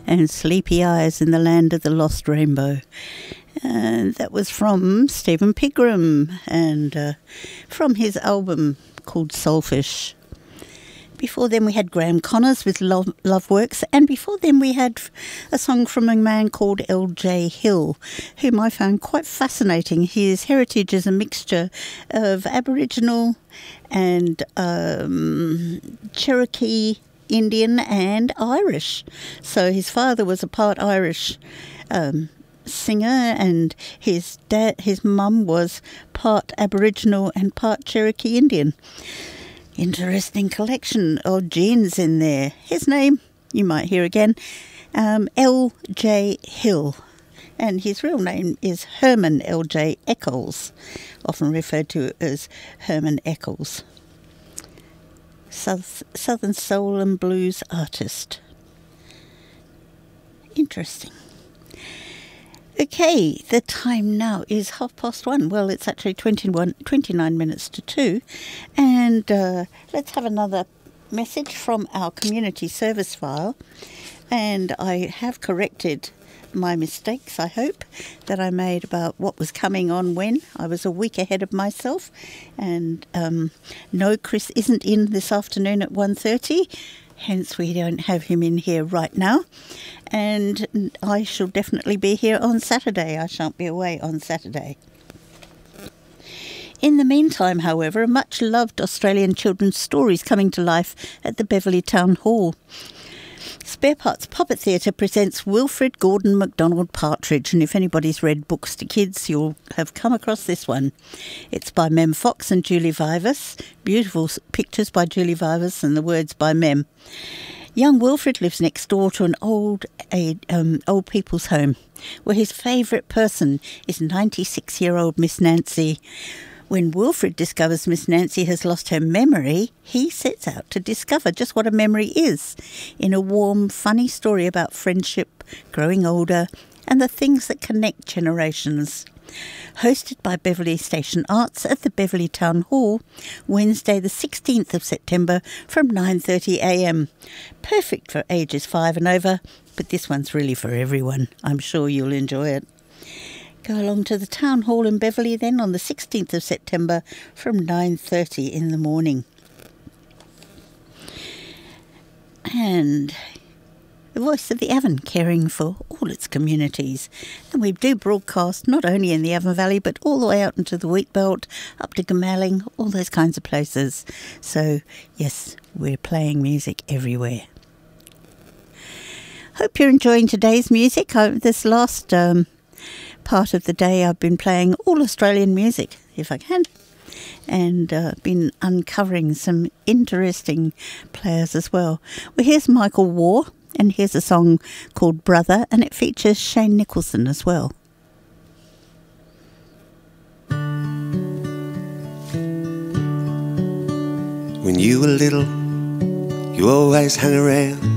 and Sleepy Eyes in the Land of the Lost Rainbow. And that was from Stephen Pigram and from his album called Soulfish. Before then we had Graham Connors with Love Works, and before then we had a song from a man called L.J. Hill, whom I found quite fascinating. His heritage is a mixture of Aboriginal and Cherokee, Indian and Irish. So his father was a part Irish singer, and his mum was part Aboriginal and part Cherokee Indian. Interesting collection of genes in there. His name, you might hear again, L.J. Hill. And his real name is Herman L.J. Eccles, often referred to as Herman Eccles. Southern soul and blues artist. Interesting. Okay, the time now is 1:30. Well, it's actually 29 minutes to 2. And let's have another message from our community service file. And I have corrected my mistakes, I hope, that I made about what was coming on when. I was a week ahead of myself. And no, Chris isn't in this afternoon at 1:30. Hence, we don't have him in here right now. And I shall definitely be here on Saturday. I shan't be away on Saturday. In the meantime, however, a much-loved Australian children's story is coming to life at the Beverley Town Hall. Spare Parts Puppet Theatre presents Wilfred Gordon MacDonald Partridge, and if anybody's read books to kids, you'll have come across this one. It's by Mem Fox and Julie Vivas. Beautiful pictures by Julie Vivas and the words by Mem. Young Wilfred lives next door to an old people's home, where his favourite person is 96-year-old Miss Nancy. When Wilfred discovers Miss Nancy has lost her memory, he sets out to discover just what a memory is, in a warm, funny story about friendship, growing older, and the things that connect generations. Hosted by Beverley Station Arts at the Beverley Town Hall, Wednesday the 16th of September from 9:30 a.m. Perfect for ages 5 and over, but this one's really for everyone. I'm sure you'll enjoy it. Go along to the Town Hall in Beverley then on the 16th of September from 9:30 in the morning. And the Voice of the Avon, caring for all its communities. And we do broadcast not only in the Avon Valley, but all the way out into the Wheatbelt, up to Goomalling, all those kinds of places. So, yes, we're playing music everywhere. Hope you're enjoying today's music. This last part of the day I've been playing all Australian music, if I can, and been uncovering some interesting players as well. Well, here's Michael Waugh, and here's a song called Brother, and it features Shane Nicholson as well. When you were little, you always hung around